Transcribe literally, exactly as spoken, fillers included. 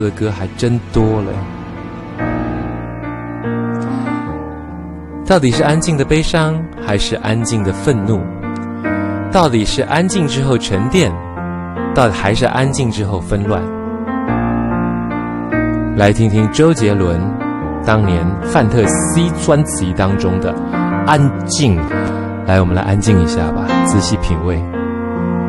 的歌还真多了。到底是安静的悲伤，还是安静的愤怒？到底是安静之后沉淀，到底还是安静之后纷乱？来听听周杰伦当年范特西专辑当中的《安静》，来，我们来安静一下吧，仔细品味。